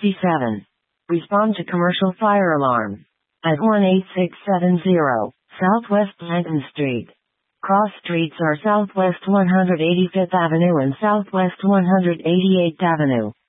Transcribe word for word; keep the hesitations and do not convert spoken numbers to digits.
sixty-seven. Respond to commercial fire alarm at one eight six seven zero Southwest Blanton Street. Cross streets are Southwest one hundred eighty-fifth Avenue and Southwest one hundred eighty-eighth Avenue.